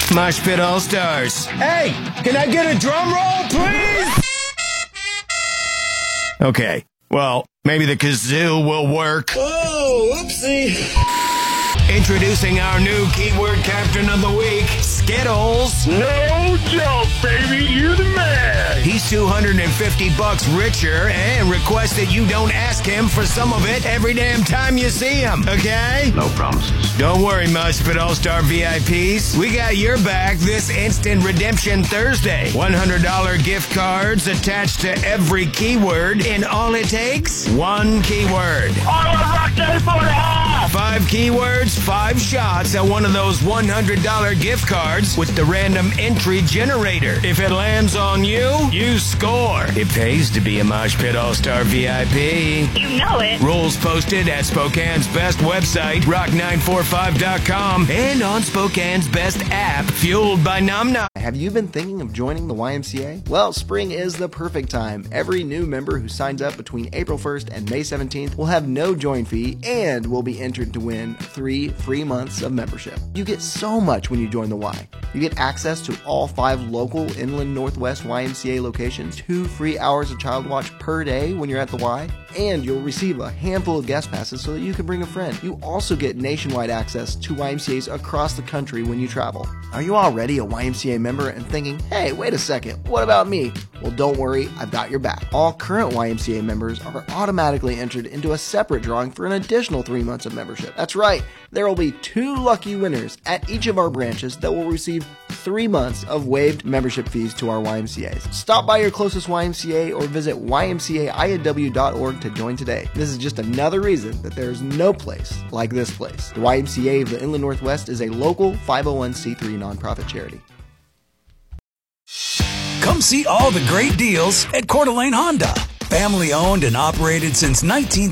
Mosh Pit All-Stars. Hey, can I get a drum roll, please? Okay, well, maybe the kazoo will work. Oh, whoopsie. Introducing our new keyword captain of the week, Skittles. No joke, baby. You're the man. He's $250 richer and requests that you don't ask him for some of it every damn time you see him, okay? No promises. Don't worry, Mosh Pit All-Star VIPs. We got your back this Instant Redemption Thursday. $100 gift cards attached to every keyword, and all it takes, one keyword. I want to rock that 4.5. 5 keywords, 5 shots at one of those $100 gift cards with the random entry generator. If it lands on you, you score. It pays to be a Mosh Pit All-Star VIP. You know it. Rules posted at Spokane's best website, rock945.com, and on Spokane's best app, fueled by Nom Nom. Have you been thinking of joining the YMCA? Well, spring is the perfect time. Every new member who signs up between April 1st and May 17th will have no join fee and will be entered to win 3 free months of membership. You get so much when you join the Y. You get access to all 5 local Inland Northwest YMCA locations, 2 free hours of Child Watch per day when you're at the Y, and you'll receive a handful of guest passes so that you can bring a friend. You also get nationwide access to YMCAs across the country when you travel. Are you already a YMCA member and thinking, hey, wait a second, what about me? Well, don't worry, I've got your back. All current YMCA members are automatically entered into a separate drawing for an additional 3 months of membership. That's right, there will be 2 lucky winners at each of our branches that will receive 3 months of waived membership fees to our YMCAs. Stop by your closest YMCA or visit ymcaiow.org to join today. This is just another reason that there is no place like this place. The YMCA of the Inland Northwest is a local 501c3 nonprofit charity. Come see all the great deals at Coeur d'Alene Honda. Family owned and operated since 19